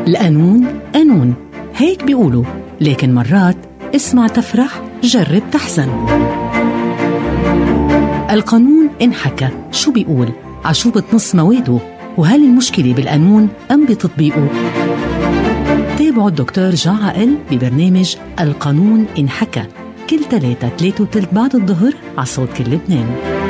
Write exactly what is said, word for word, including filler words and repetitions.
القانون قانون، هيك بيقولوا، لكن مرات اسمع تفرح جرب تحزن. القانون انحكى، شو بيقول؟ عشو بتنص مواده؟ وهل المشكلة بالقانون أم بتطبيقه؟ تابعوا الدكتور جان عقل ببرنامج القانون انحكى كل ثلاثة ثلاثة وثلث بعد الظهر على صوت كل لبنان.